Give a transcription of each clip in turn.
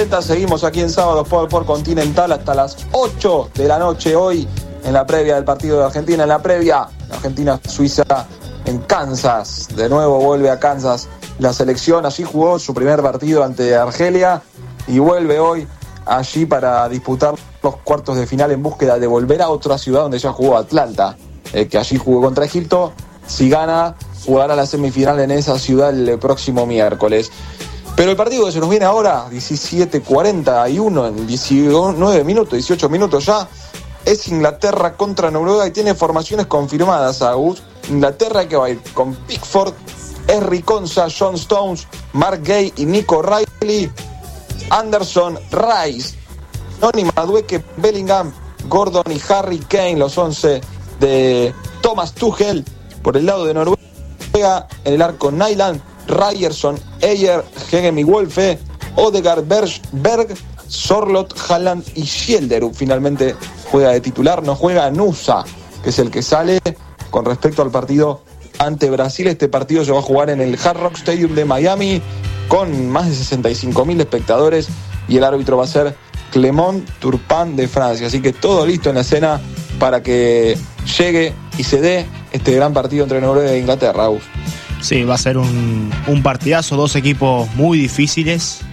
Seguimos aquí en Sábado por Continental hasta las 8 de la noche hoy en la previa del partido de Argentina. En la previa, Argentina-Suiza en Kansas. De nuevo vuelve a Kansas la selección. Allí jugó su primer partido ante Argelia y vuelve hoy allí para disputar los cuartos de final en búsqueda de volver a otra ciudad donde ya jugó, Atlanta, que allí jugó contra Egipto. Si gana, jugará la semifinal en esa ciudad el próximo miércoles. Pero el partido que se nos viene ahora, 17:41, en 19 minutos, 18 minutos ya, es Inglaterra contra Noruega y tiene formaciones confirmadas, Agus. Inglaterra que va a ir con Pickford, Henry Konsa, John Stones, Mark Gay y Nico Riley, Anderson, Rice, Noni Madueke, Bellingham, Gordon y Harry Kane, los 11 de Thomas Tuchel. Por el lado de Noruega, en el arco Nyland, Ryerson, Ayer, Hegemi Wolfe, Odegaard, Berg, Sorloth, Haaland y Schjelderup. Finalmente juega de titular, no juega Nusa, que es el que sale con respecto al partido ante Brasil. Este partido se va a jugar en el Hard Rock Stadium de Miami con más de 65.000 espectadores y el árbitro va a ser Clément Turpin de Francia. Así que todo listo en la escena para que llegue y se dé este gran partido entre Noruega e Inglaterra. Sí, va a ser un partidazo, dos equipos muy difíciles.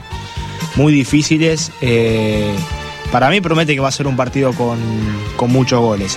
Para mí promete que va a ser un partido con muchos goles.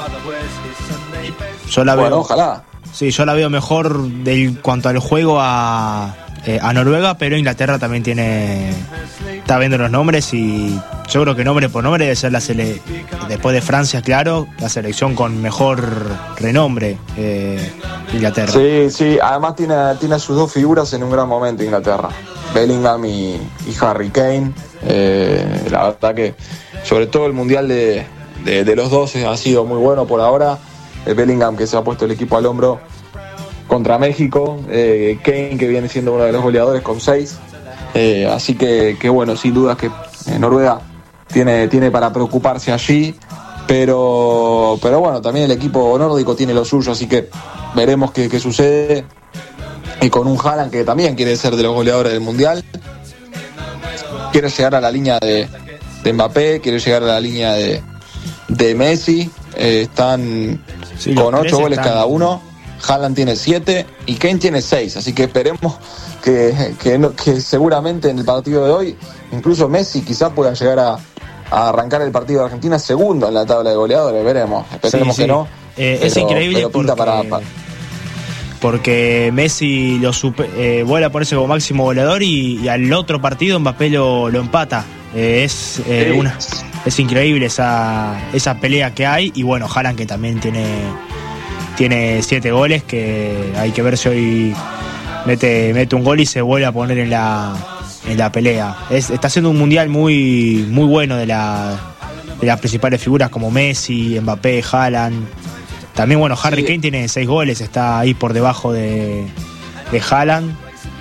Yo la veo, ojalá. Sí, yo la veo mejor cuanto al juego a Noruega, pero Inglaterra también está viendo los nombres y yo creo que nombre por nombre debe ser después de Francia, claro, la selección con mejor renombre, Inglaterra. Sí, además tiene a sus dos figuras en un gran momento Inglaterra, Bellingham y Harry Kane. La verdad que sobre todo el mundial de los dos ha sido muy bueno por ahora. Bellingham, que se ha puesto el equipo al hombro contra México, Kane, que viene siendo uno de los goleadores con 6, así que bueno, sin dudas que Noruega tiene para preocuparse allí, pero bueno, también el equipo nórdico tiene lo suyo, así que veremos qué sucede, y con un Haaland que también quiere ser de los goleadores del Mundial, quiere llegar a la línea de Mbappé, quiere llegar a la línea de Messi. Están con 8 goles cada uno. Haaland tiene 7 y Kane tiene 6, así que esperemos que seguramente en el partido de hoy incluso Messi quizás pueda llegar a arrancar el partido de Argentina segundo en la tabla de goleadores. Esperemos que no. Es increíble porque Messi vuelve a ponerse como máximo goleador y al otro partido Mbappé lo empata. Es increíble esa pelea que hay, y bueno, Haaland que también tiene 7 goles, que hay que ver si hoy mete un gol y se vuelve a poner en la pelea. Está siendo un mundial muy, muy bueno de las principales figuras como Messi, Mbappé, Haaland. También, bueno, Harry Kane tiene 6 goles, está ahí por debajo de Haaland.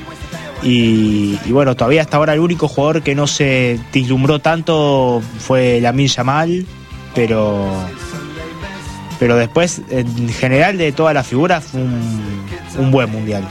Y bueno, todavía hasta ahora el único jugador que no se deslumbró tanto fue Lamine Yamal, pero después, en general, de todas las figuras, fue un buen mundial.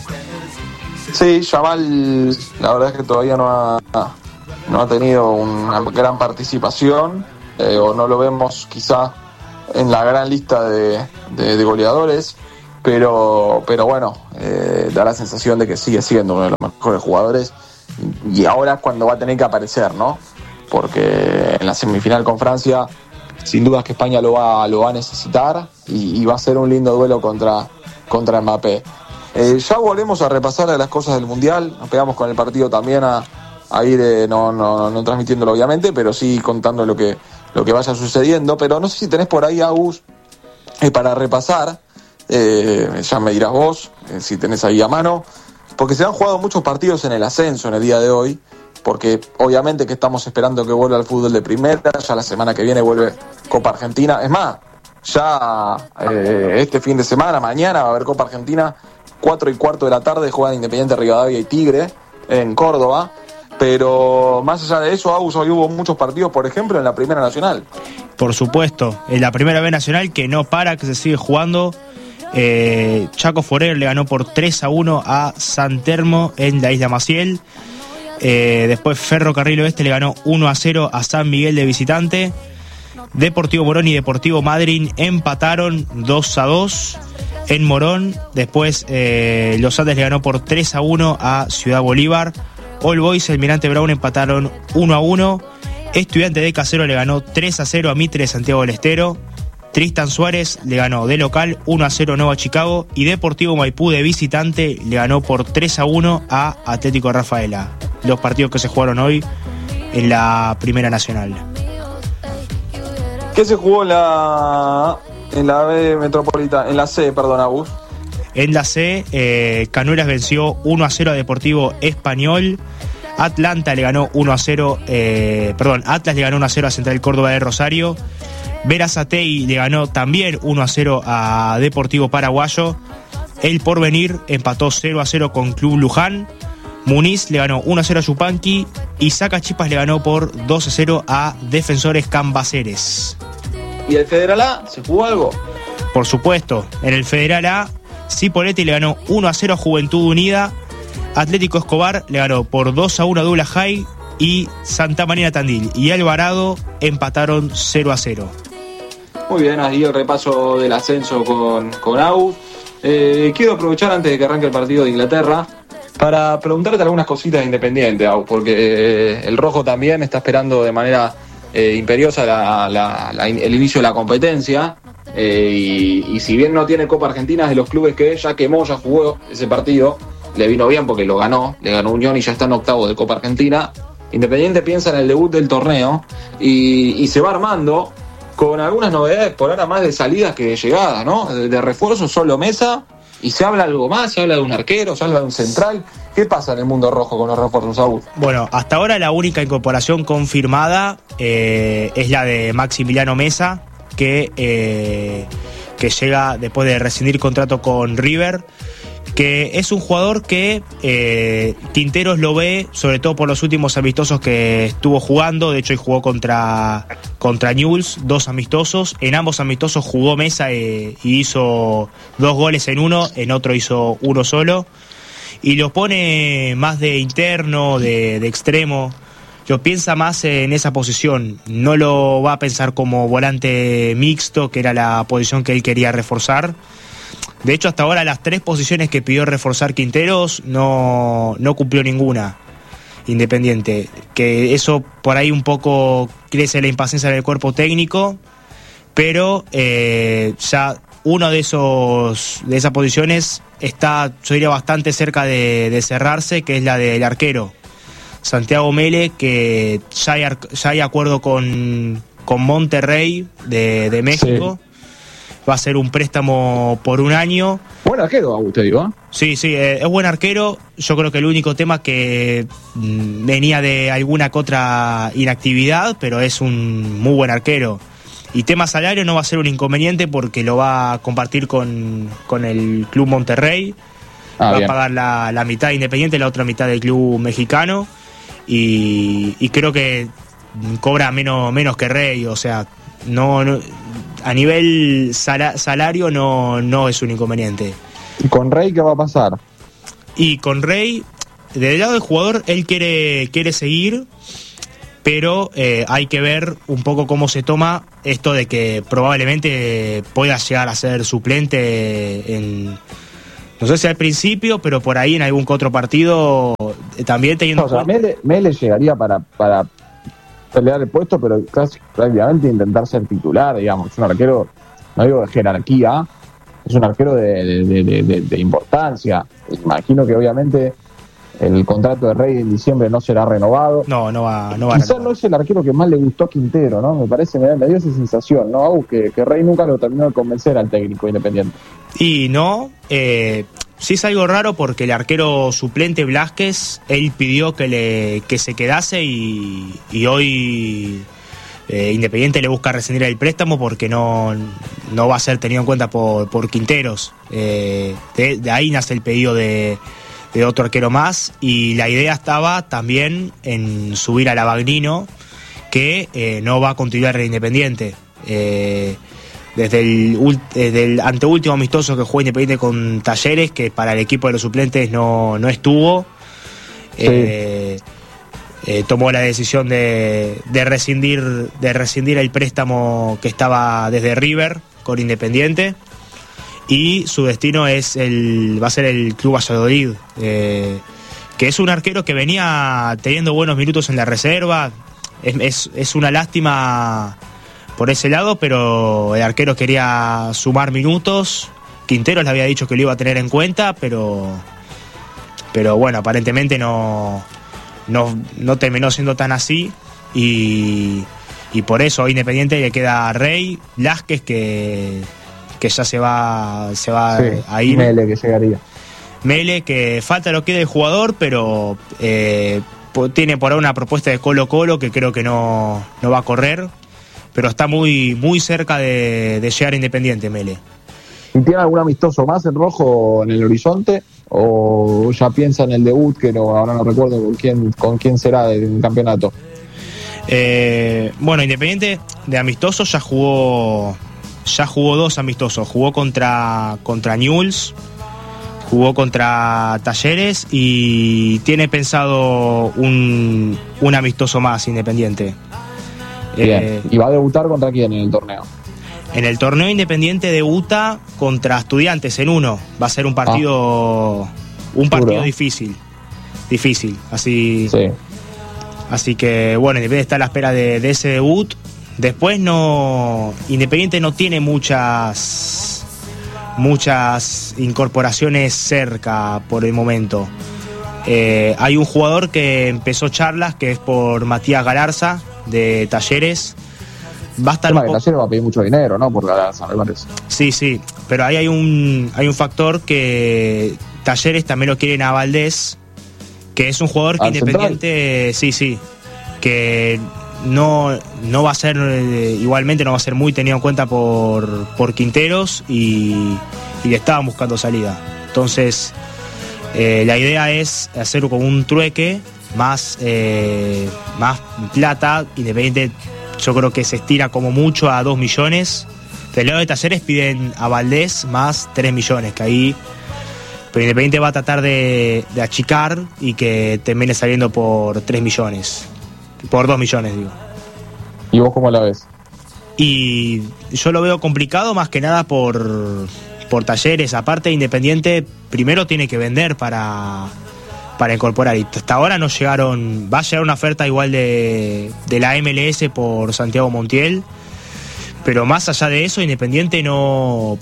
Sí, Yamal, la verdad es que todavía no ha tenido una gran participación, o no lo vemos quizá en la gran lista de goleadores, pero bueno, da la sensación de que sigue siendo uno de los mejores jugadores, y ahora es cuando va a tener que aparecer, ¿no? Porque en la semifinal con Francia, sin dudas que España lo va a necesitar, y va a ser un lindo duelo contra Mbappé. Ya volvemos a repasar las cosas del Mundial, nos pegamos con el partido también a ir no transmitiéndolo obviamente, pero sí contando lo que vaya sucediendo. Pero no sé si tenés por ahí, Agus, para repasar, ya me dirás vos, si tenés ahí a mano, porque se han jugado muchos partidos en el ascenso en el día de hoy, porque obviamente que estamos esperando que vuelva al fútbol de primera, ya la semana que viene vuelve Copa Argentina, es más, ya este fin de semana, mañana va a haber Copa Argentina, 4:15 de la tarde, juegan Independiente Rivadavia y Tigre en Córdoba. Pero más allá de eso, hoy hubo muchos partidos, por ejemplo, en la Primera Nacional. Por supuesto, en la Primera B Nacional, que no para, que se sigue jugando. Chaco Forever le ganó por 3-1 a San Telmo en la Isla Maciel. Después Ferrocarril Oeste le ganó 1-0 a San Miguel de visitante. Deportivo Morón y Deportivo Madryn empataron 2-2 en Morón. Después Los Andes le ganó por 3-1 a Ciudad Bolívar. All Boys y Almirante Brown empataron 1-1. Estudiante de Casero le ganó 3-0 a Mitre de Santiago del Estero. Tristan Suárez le ganó de local 1-0 Nueva Chicago. Y Deportivo Maipú de visitante le ganó por 3-1 a Atlético Rafaela. Los partidos que se jugaron hoy en la Primera Nacional. ¿Qué se jugó en la B Metropolitana? En la C, perdón, Agus. En la C, Canuelas venció 1-0 a Deportivo Español. Atlas le ganó 1-0 a Central Córdoba de Rosario. Berazategui le ganó también 1-0 a Deportivo Paraguayo. El Porvenir empató 0-0 con Club Luján. Muniz le ganó 1-0 a Yupanqui y Sacachipas le ganó por 2-0 a Defensores Cambaceres. ¿Y el Federal A? ¿Se jugó algo? Por supuesto, en el Federal A, Cipolletti le ganó 1-0 a Juventud Unida. Atlético Escobar le ganó por 2-1 a Douglas High y Santa María Tandil y Alvarado empataron 0-0. Muy bien, ahí el repaso del ascenso con Agus. Quiero aprovechar antes de que arranque el partido de Inglaterra para preguntarte algunas cositas de Independiente, Agus, porque el Rojo también está esperando de manera imperiosa el inicio de la competencia. Y si bien no tiene Copa Argentina, es de los clubes que ya quemó, ya jugó ese partido, le vino bien porque le ganó Unión y ya está en octavo de Copa Argentina. Independiente piensa en el debut del torneo y se va armando con algunas novedades por ahora más de salidas que de llegadas, ¿no? De refuerzo solo Mesa, y se habla algo más, se habla de un arquero, se habla de un central. ¿Qué pasa en el mundo rojo con los refuerzos, Saúl? Bueno, hasta ahora la única incorporación confirmada es la de Maximiliano Mesa, que llega después de rescindir contrato con River, que es un jugador que Quinteros lo ve, sobre todo por los últimos amistosos que estuvo jugando. De hecho, hoy jugó contra Newell's, 2 amistosos. En ambos amistosos jugó Mesa y hizo 2 goles en uno, en otro hizo uno solo. Y lo pone más de interno, de extremo. Lo piensa más en esa posición. No lo va a pensar como volante mixto, que era la posición que él quería reforzar. De hecho, hasta ahora las 3 posiciones que pidió reforzar Quinteros no cumplió ninguna Independiente. Que eso por ahí un poco crece la impaciencia del cuerpo técnico, pero ya uno de esas posiciones está, yo diría, bastante cerca de cerrarse, que es la del arquero Santiago Mele, que ya hay acuerdo con Monterrey de México. Sí. Va a ser un préstamo por 1 año. Buen arquero, usted digo, ¿eh? Sí, es buen arquero. Yo creo que el único tema que venía de alguna que otra inactividad, pero es un muy buen arquero. Y tema salario no va a ser un inconveniente porque lo va a compartir con el Club Monterrey. Va bien a pagar la mitad de Independiente, la otra mitad del club mexicano. Y creo que cobra menos que Rey, o sea, no a nivel salario no es un inconveniente. ¿Y con Rey qué va a pasar? Y con Rey, del lado del jugador, él quiere seguir, pero hay que ver un poco cómo se toma esto de que probablemente pueda llegar a ser suplente no sé si al principio, pero por ahí en algún que otro partido también teniendo... O sea, Mele llegaría para pelear el puesto, pero prácticamente intentar ser titular, digamos. Es un arquero, no digo de jerarquía, es un arquero de importancia. Imagino que obviamente el contrato de Rey en diciembre no será renovado. No va Quizás no es el arquero que más le gustó a Quintero, ¿no? Me dio esa sensación, ¿no? Que Rey nunca lo terminó de convencer al técnico Independiente. Y no, sí es algo raro porque el arquero suplente Blázquez, él pidió que se quedase y hoy Independiente le busca rescindir el préstamo porque no va a ser tenido en cuenta por Quinteros. De ahí nace el pedido de otro arquero más, y la idea estaba también en subir a Lavagnino, que no va a continuar en Independiente. Desde el anteúltimo amistoso que jugó Independiente con Talleres, que para el equipo de los suplentes no estuvo. Sí. tomó la decisión de rescindir el préstamo que estaba desde River con Independiente, y su destino va a ser el Club Valladolid, que es un arquero que venía teniendo buenos minutos en la reserva. Es una lástima por ese lado, pero el arquero quería sumar minutos. Quinteros le había dicho que lo iba a tener en cuenta, pero bueno, aparentemente no terminó siendo tan así, y por eso hoy Independiente le queda Rey, Lázquez, que ya se va sí, a ir. Mele, que llegaría. Mele, que falta lo que del jugador, pero tiene por ahora una propuesta de Colo-Colo que creo que no va a correr, pero está muy, muy cerca de llegar a Independiente, Mele. ¿Y tiene algún amistoso más en rojo en el horizonte? ¿O ya piensa en el debut, que ahora no recuerdo con quién será del campeonato? Bueno, Independiente de amistosos ya jugó 2 amistosos. Jugó contra Newell's, jugó contra Talleres, y tiene pensado un amistoso más Independiente. Bien. ¿Y va a debutar contra quién en el torneo? En el torneo Independiente debuta contra Estudiantes en 1. Va a ser un partido difícil. Así, sí. Así que bueno, Independiente está a la espera de ese debut. Después Independiente no tiene muchas incorporaciones cerca por el momento. Hay un jugador que empezó charlas, que es por Matías Galarza, de Talleres. Va a estar Talleres va a pedir mucho dinero, ¿no? Por Galarza, me parece. Sí, pero ahí hay un factor que Talleres también lo quieren a Valdés, que es un jugador que Independiente, sí, que no va a ser, igualmente no va a ser muy tenido en cuenta por Quinteros, y le estaban buscando salida. Entonces la idea es hacer como un trueque más plata. Independiente, yo creo que se estira como mucho a 2 millones. Del lado de Talleres piden a Valdés más 3 millones, que ahí, pero Independiente va a tratar de achicar y que termine saliendo por 3 millones. Por 2 millones, digo. ¿Y vos cómo la ves? Y yo lo veo complicado, más que nada por Talleres. Aparte, Independiente primero tiene que vender para incorporar, y hasta ahora no llegaron. Va a llegar una oferta igual de la MLS por Santiago Montiel, pero más allá de eso, Independiente no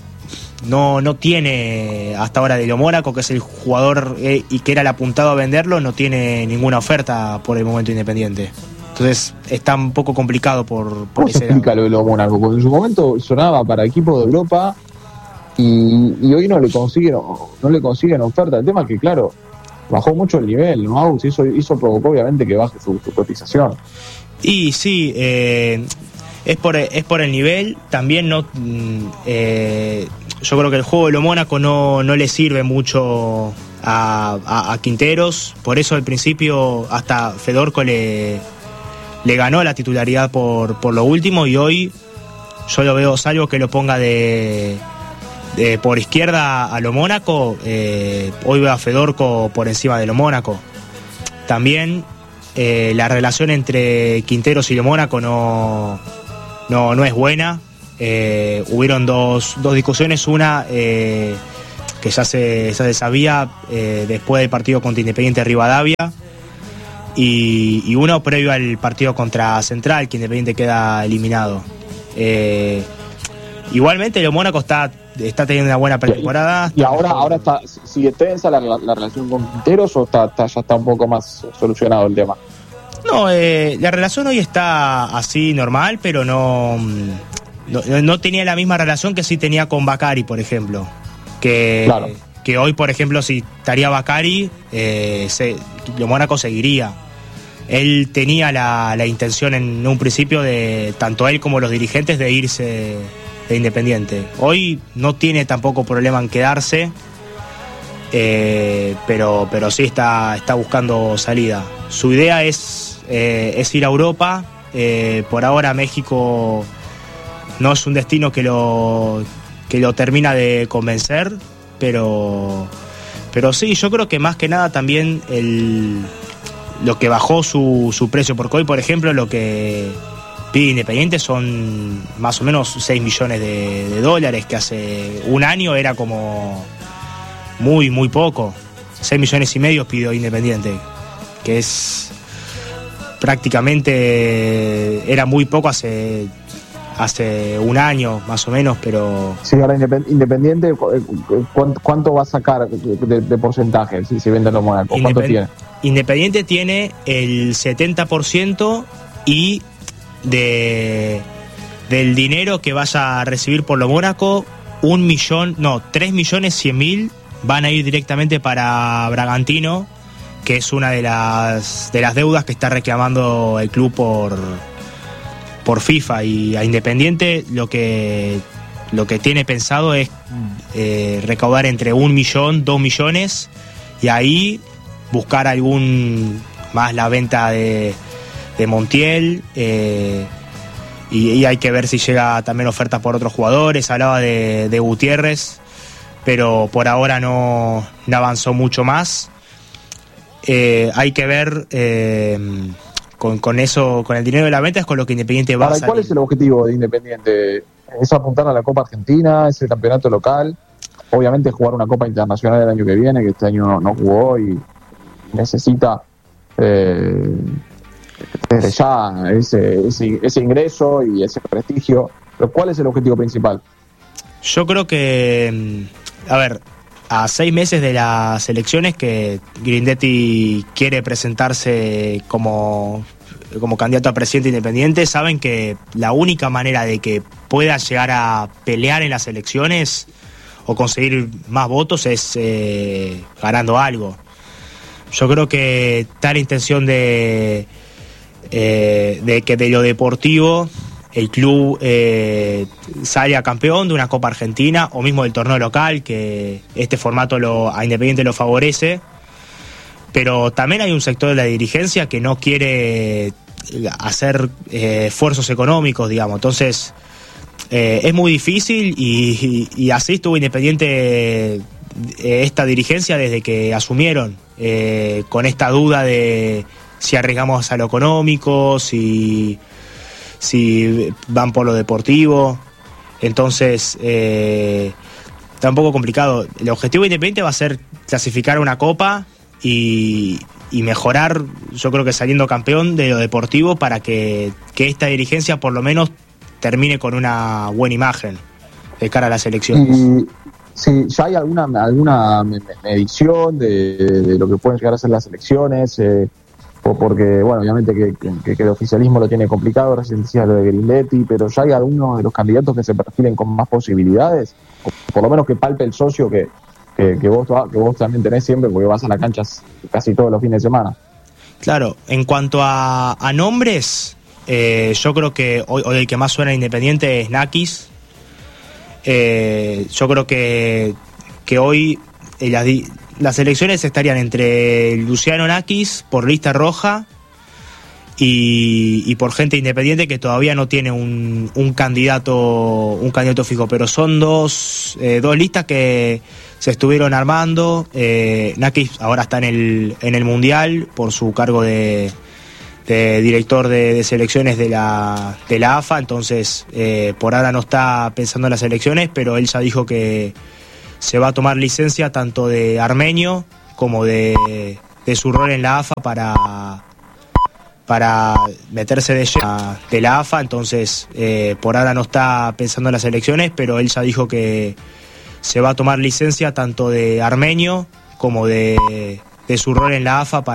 tiene hasta ahora de Lo Mónaco, que es el jugador y que era el apuntado a venderlo, no tiene ninguna oferta por el momento Independiente. Entonces está un poco complicado por ¿Cómo se explica lo de Lo Mónaco? Porque en su momento sonaba para equipos de Europa, y hoy no le consiguen oferta. El tema es que, claro, bajó mucho el nivel, ¿no? Eso provocó obviamente que baje su cotización. Y sí, es por el nivel. También yo creo que el juego de Lo Mónaco no le sirve mucho a Quinteros. Por eso al principio hasta Fedorco le ganó la titularidad por lo último, y hoy yo lo veo, salvo que lo ponga por izquierda a Lo Mónaco, hoy veo a Fedorco por encima de Lo Mónaco. También la relación entre Quinteros y Lo Mónaco no es buena. Hubieron dos discusiones, una que ya se sabía después del partido contra Independiente Rivadavia, y uno previo al partido contra Central, que Independiente queda eliminado. Igualmente Lo Mónaco está teniendo una buena pretemporada. ¿Y ahora sigue tensa la relación con Quinteros, o ya está un poco más solucionado el tema? No, la relación hoy está así normal, pero no tenía la misma relación que sí tenía con Bacari, por ejemplo. Claro. Que hoy, por ejemplo, si estaría Bacari, Lo Mónaco seguiría. Él tenía la intención en un principio, de tanto él como los dirigentes, de irse de Independiente. Hoy no tiene tampoco problema en quedarse, pero sí está buscando salida. Su idea es ir a Europa. Por ahora México no es un destino que lo termina de convencer, pero sí, yo creo que más que nada también lo que bajó su precio por COI, por ejemplo, lo que pide Independiente son más o menos 6 millones de dólares, que hace un año era como muy poco. 6 millones y medio pidió Independiente, que es prácticamente, era muy poco hace un año más o menos, pero... Sí, ahora Independiente, ¿cuánto va a sacar de porcentaje si venden los Mónaco? ¿Cuánto tiene? Independiente tiene el 70% y del dinero que vaya a recibir por lo Mónaco, 3.100.000 van a ir directamente para Bragantino, que es una de las deudas que está reclamando el club por FIFA, y a Independiente lo que tiene pensado es recaudar entre 1 millón, 2 millones, y ahí buscar más la venta de Montiel, y hay que ver si llega también ofertas por otros jugadores. Hablaba de Gutiérrez, pero por ahora no avanzó mucho más. Hay que ver con eso, con el dinero de la venta, es con lo que Independiente va a salir. ¿Cuál es el objetivo de Independiente? ¿Es apuntar a la Copa Argentina? ¿Es el campeonato local? Obviamente jugar una Copa Internacional el año que viene, que este año no jugó y necesita desde ya ese ingreso y ese prestigio. Pero ¿cuál es el objetivo principal? Yo creo que, a 6 meses de las elecciones, que Grindetti quiere presentarse como candidato a presidente independiente, saben que la única manera de que pueda llegar a pelear en las elecciones o conseguir más votos es ganando algo. Yo creo que está la intención de que de lo deportivo el club salga campeón de una Copa Argentina o mismo del torneo local, que este formato a Independiente lo favorece, pero también hay un sector de la dirigencia que no quiere hacer esfuerzos económicos, digamos. Entonces es muy difícil, y así estuvo Independiente esta dirigencia desde que asumieron, con esta duda de si arriesgamos a lo económico, si van por lo deportivo. Entonces está un poco complicado. El objetivo de Independiente va a ser clasificar a una Copa y mejorar, yo creo que saliendo campeón de lo deportivo, para que esta dirigencia por lo menos termine con una buena imagen de cara a las elecciones. Y sí, ¿ya hay alguna medición de lo que pueden llegar a ser las elecciones? Porque, bueno, obviamente que el oficialismo lo tiene complicado, recién decías lo de Grindetti, pero ¿ya hay algunos de los candidatos que se perfilen con más posibilidades? Por lo menos que palpe el socio que vos también tenés siempre, porque vas a la cancha casi todos los fines de semana. Claro, en cuanto a nombres, yo creo que hoy el que más suena Independiente es Nakis. Yo creo que hoy las elecciones estarían entre Luciano Nakis por lista roja y por gente independiente que todavía no tiene un candidato fijo, pero son dos listas que se estuvieron armando. Nakis ahora está en el Mundial por su cargo de director de selecciones de la AFA, entonces por ahora no está pensando en las elecciones, pero él ya dijo que se va a tomar licencia tanto de Armenio como de su rol en la AFA para meterse de lleno de la AFA. Entonces por ahora no está pensando en las elecciones, pero él ya dijo que se va a tomar licencia tanto de Armenio como de su rol en la AFA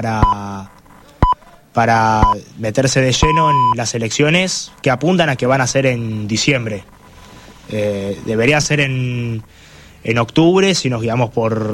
para meterse de lleno en las elecciones que apuntan a que van a ser en diciembre. Debería ser en octubre, si nos guiamos por